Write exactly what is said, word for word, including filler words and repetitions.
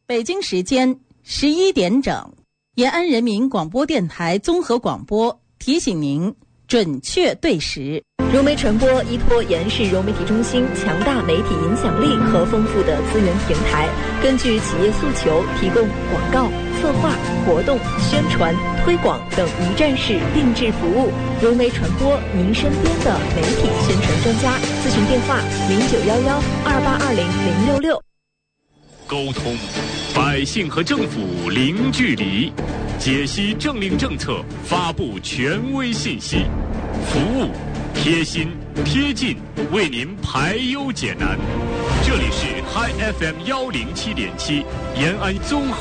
北京时间十一点整，延安人民广播电台综合广播提醒您准确对时。 融媒传播依托延世融媒体中心强大媒体影响力和丰富的资源平台，根据企业诉求提供广告、策划、活动、宣传、推广等一站式定制服务。融媒传播，您身边的媒体宣传专家。咨询电话：零九幺幺二八二零零六六。 沟通，百姓和政府零距离，解析政令政策，发布权威信息，服务贴心贴近，为您排忧解难。这里是 Hi F M 幺零七点七，延安综合。